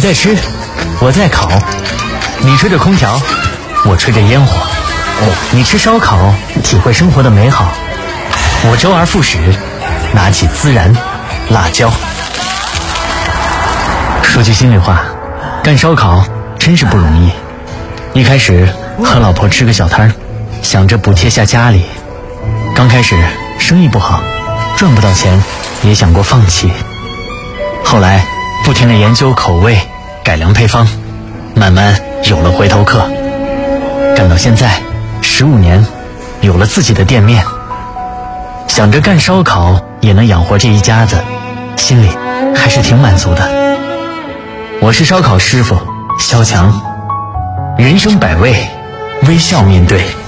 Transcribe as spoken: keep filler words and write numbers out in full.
在吃，我在烤，你吹着空调，我吹着烟火。你吃烧烤，体会生活的美好，我周而复始，拿起孜然、辣椒。说句心里话，干烧烤真是不容易。一开始和老婆吃个小摊儿，想着补贴下家里。刚开始生意不好，赚不到钱，也想过放弃。后来不停地研究口味，改良配方，慢慢有了回头客。干到现在十五年，有了自己的店面，想着干烧烤也能养活这一家子，心里还是挺满足的。我是烧烤师傅肖强，人生百味，微笑面对。